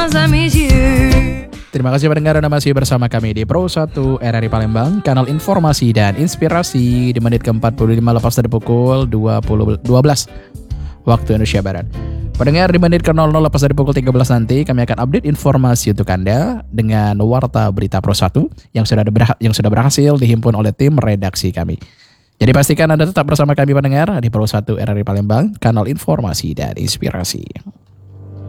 Terima kasih pendengar Anda masih bersama kami di Pro 1 RRI Palembang, kanal informasi dan inspirasi di menit ke-45 lepas dari pukul 12 waktu Indonesia Barat. Pendengar, di menit ke-00 lepas dari pukul 13 nanti kami akan update informasi untuk Anda dengan warta berita Pro 1 yang sudah berhasil dihimpun oleh tim redaksi kami. Jadi pastikan Anda tetap bersama kami pendengar di Pro 1 RRI Palembang, kanal informasi dan inspirasi.